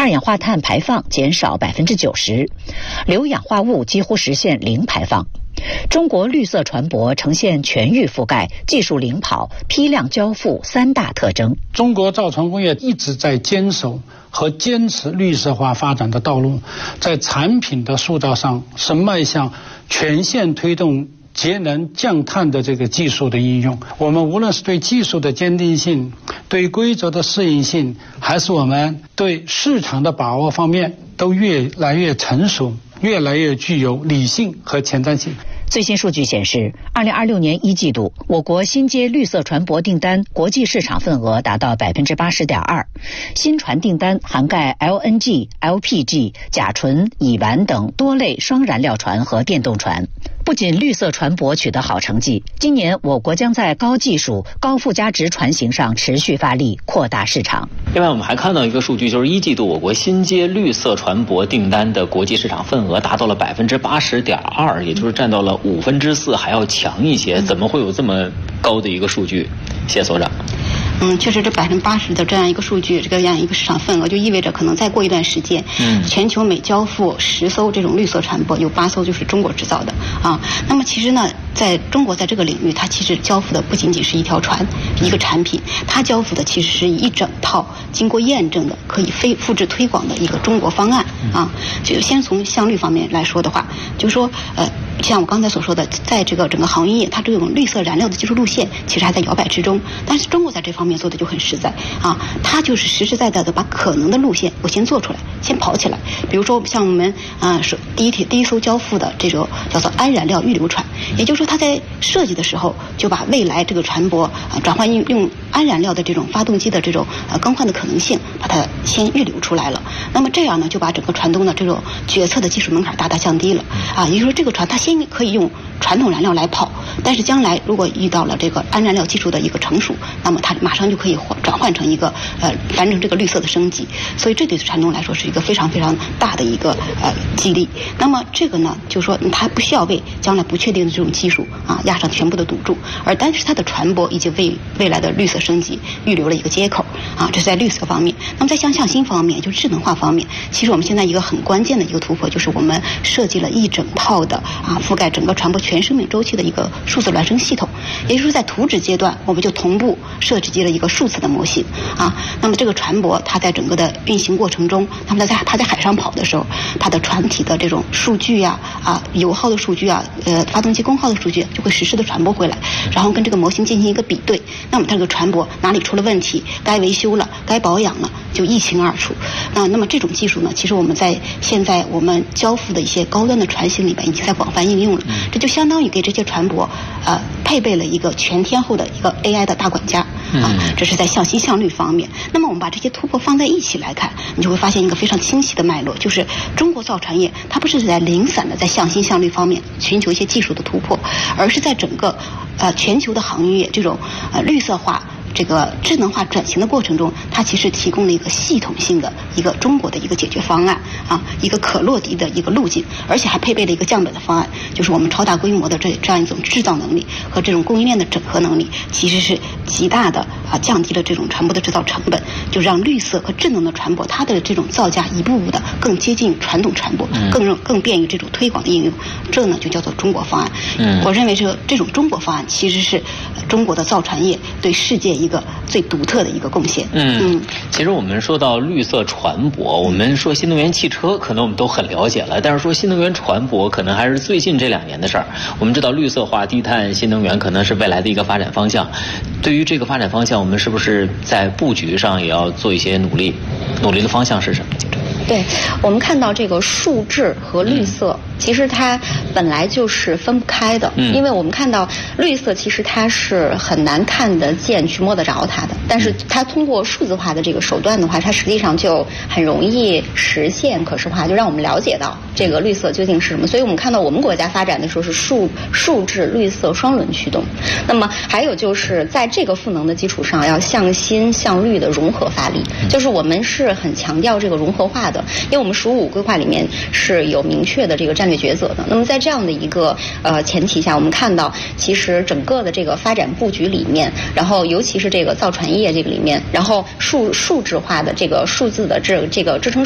二氧化碳排放减少90%，硫氧化物几乎实现零排放。中国绿色船舶呈现全域覆盖、技术领跑、批量交付三大特征。 中国造船工业一直在坚守和坚持绿色化发展的道路，在产品的塑造上是迈向全线推动节能降碳的这个技术的应用。我们无论是对技术的坚定性、对规则的适应性，还是我们对市场的把握方面，都越来越成熟，越来越具有理性和前瞻性。 最新数据显示，2026年1季度，我国新接绿色船舶订单国际市场份额达到80.2%，新船订单涵盖 LNG、LPG、甲醇、乙烷等多类双燃料船和电动船。不仅绿色船舶取得好成绩，今年我国将在高技术、高附加值船型上持续发力，扩大市场。 另外，我们还看到一个数据，就是1季度我国新接绿色船舶订单的国际市场份额达到了80.2%，也就是占到了4%，还要强一些。怎么会有这么高的一个数据？谢所长。 确实这80%的这样一个数据，这样一个市场份额，就意味着可能再过一段时间，全球每交付10艘这种绿色船舶，有8艘就是中国制造的啊。那么其实呢，在中国在这个领域，它其实交付的不仅仅是一条船、一个产品，它交付的其实是一整套经过验证的、可以复制推广的一个中国方案啊。就先从项率方面来说的话，就是说像我刚才所说的，在这个整个航运业，它这种绿色燃料的技术路线其实还在摇摆之中，但是中国在这方面做的就很实在啊，它就是实实在在的把可能的路线我先做出来，先跑起来。比如说像我们第一艘交付的这种叫做氨燃料预留船，也就是说它在设计的时候就把未来这个船舶转换用氨燃料的这种发动机的这种更换的可能性，把它先预留出来了。那么这样呢，就把整个船东的这种决策的技术门槛大大降低了啊。也就是说，这个船它先可以用传统燃料来跑，但是将来如果遇到了这个氨燃料技术的一个成熟，那么它马上就可以转换成一个完成这个绿色的升级。所以这对船东来说是一个非常非常大的一个激励。那么这个呢，就是说它不需要为将来不确定的这种技术压上全部的赌注，但是它的船舶已经为未来的绿色升级预留了一个接口啊，这是在绿色方面。那么在向新方面，就是智能化方面，其实我们现在一个很关键的一个突破，就是我们设计了一整套的覆盖整个船舶全生命周期的一个数字孪生系统。也就是说，在图纸阶段，我们就同步设计了一个数字的模型啊。那么这个船舶它在整个的运行过程中，它在海上跑的时候，它的船体的这种数据油耗的数据发动机功耗的数据就会实时的传播回来，然后跟这个模型进行一个比对。那么它这个船舶哪里出了问题，该维修了，该保养了，就一清二楚。那么这种技术呢，其实我们在现在我们交付的一些高端的船型里面已经在广泛应用了。这就相当于给这些船舶配备了一个全天候的一个 AI 的大管家这是在向新向绿方面。那么我们把这些突破放在一起来看，你就会发现一个非常清晰的脉络，就是中国造船业它不是在零散的在向新向绿方面寻求一些技术的突破，而是在整个全球的航运业这种绿色化这个智能化转型的过程中，它其实提供了一个系统性的一个中国的一个解决方案一个可落地的一个路径，而且还配备了一个降本的方案，就是我们超大规模的这样一种制造能力和这种供应链的整合能力，其实是极大的降低了这种船舶的制造成本，就让绿色和智能的船舶它的这种造价一步步的更接近传统船舶，更便于这种推广的应用。这呢就叫做中国方案。我认为这种中国方案其实是中国的造船业对世界一个最独特的一个贡献。 其实我们说到绿色船舶，我们说新能源汽车可能我们都很了解了，但是说新能源船舶可能还是最近这2年的事儿。我们知道绿色化、低碳、新能源可能是未来的一个发展方向。对于这个发展方向，我们是不是在布局上也要做一些努力？努力的方向是什么？ 对，我们看到这个数质和绿色，其实它本来就是分不开的。因为我们看到绿色其实它是很难看得见去摸得着它的，但是它通过数字化的这个手段的话，它实际上就很容易实现可视化，就让我们了解到这个绿色究竟是什么。所以我们看到我们国家发展的时候是数质绿色双轮驱动。那么还有就是在这个赋能的基础上，要向新向绿的融合发力，就是我们是很强调这个融合化的。因为我们“15”规划里面是有明确的这个战略抉择的。那么在这样的一个前提下，我们看到其实整个的这个发展布局里面，然后尤其是这个造船业这个里面，然后数质化的这个数字的这个支撑